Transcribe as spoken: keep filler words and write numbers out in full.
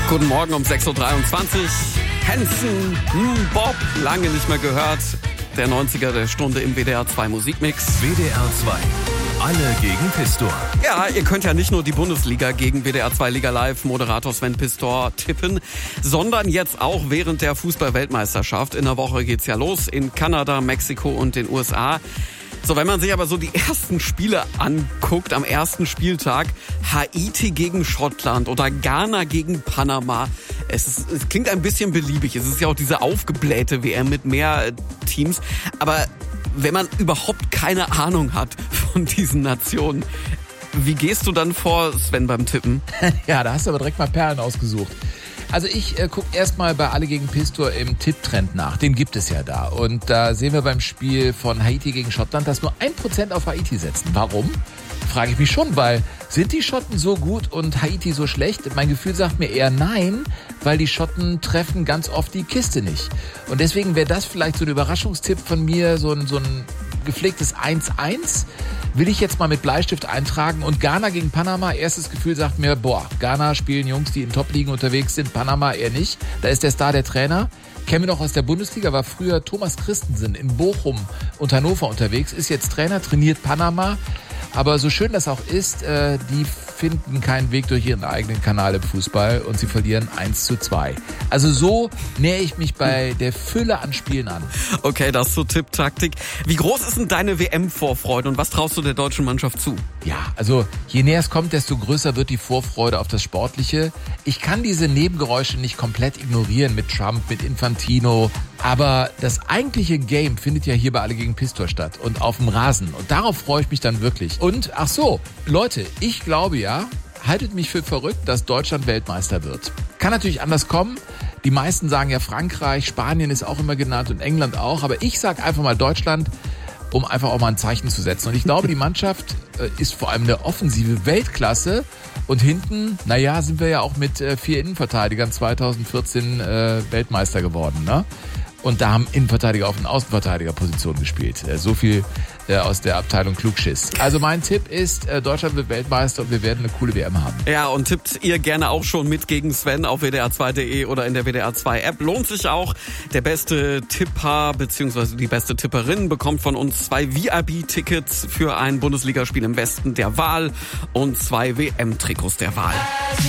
Guten Morgen um sechs Uhr dreiundzwanzig. Hanson, hm, Bob, lange nicht mehr gehört. Der neunziger der Stunde im W D R zwei Musikmix. W D R zwei. Alle gegen Pistor. Ja, ihr könnt ja nicht nur die Bundesliga gegen W D R zwei Liga Live Moderator Sven Pistor tippen, sondern jetzt auch während der Fußball-Weltmeisterschaft. In der Woche geht's ja los in Kanada, Mexiko und den U S A. So, wenn man sich aber so die ersten Spiele anguckt, am ersten Spieltag, Haiti gegen Schottland oder Ghana gegen Panama, es, ist, es klingt ein bisschen beliebig. Es ist ja auch diese aufgeblähte W M mit mehr Teams. Aber wenn man überhaupt keine Ahnung hat von diesen Nationen, wie gehst du dann vor, Sven, beim Tippen? Ja, da hast du aber direkt mal Perlen ausgesucht. Also ich äh, gucke erstmal bei Alle gegen Pistor im Tipptrend nach. Den gibt es ja da. Und da sehen wir beim Spiel von Haiti gegen Schottland, dass nur ein Prozent auf Haiti setzen. Warum? Frage ich mich schon, weil sind die Schotten so gut und Haiti so schlecht? Mein Gefühl sagt mir eher nein, weil die Schotten treffen ganz oft die Kiste nicht. Und deswegen wäre das vielleicht so ein Überraschungstipp von mir, so ein, so ein gepflegtes eins eins. Will ich jetzt mal mit Bleistift eintragen. Und Ghana gegen Panama, erstes Gefühl sagt mir, boah, Ghana spielen Jungs, die in Top-Ligen unterwegs sind, Panama eher nicht. Da ist der Star der Trainer. Kennen wir noch aus der Bundesliga, war früher Thomas Christensen in Bochum und Hannover unterwegs, ist jetzt Trainer, trainiert Panama. Aber so schön das auch ist, äh, die finden keinen Weg durch ihren eigenen Kanal im Fußball und sie verlieren eins zu zwei. Also so nähere ich mich bei der Fülle an Spielen an. Okay, das ist so Tipptaktik. Wie groß ist denn deine W M-Vorfreude und was traust du der deutschen Mannschaft zu? Ja, also je näher es kommt, desto größer wird die Vorfreude auf das Sportliche. Ich kann diese Nebengeräusche nicht komplett ignorieren mit Trump, mit Infantino. Aber das eigentliche Game findet ja hier bei Alle gegen Pistor statt und auf dem Rasen. Und darauf freue ich mich dann wirklich. Und ach so, Leute, ich glaube ja, haltet mich für verrückt, dass Deutschland Weltmeister wird. Kann natürlich anders kommen. Die meisten sagen ja Frankreich, Spanien ist auch immer genannt und England auch. Aber ich sage einfach mal Deutschland, um einfach auch mal ein Zeichen zu setzen. Und ich glaube, die Mannschaft äh, ist vor allem eine offensive Weltklasse. Und hinten, naja, sind wir ja auch mit äh, vier Innenverteidigern zweitausendvierzehn äh, Weltmeister geworden, ne? Und da haben Innenverteidiger auf den Außenverteidigerposition gespielt. So viel äh, aus der Abteilung Klugschiss. Also mein Tipp ist, äh, Deutschland wird Weltmeister und wir werden eine coole W M haben. Ja, und tippt ihr gerne auch schon mit gegen Sven auf W D R zwei Punkt de oder in der W D R zwei App. Lohnt sich auch. Der beste Tipper bzw. die beste Tipperin bekommt von uns zwei V I P-Tickets für ein Bundesligaspiel im Westen der Wahl und zwei W M-Trikots der Wahl.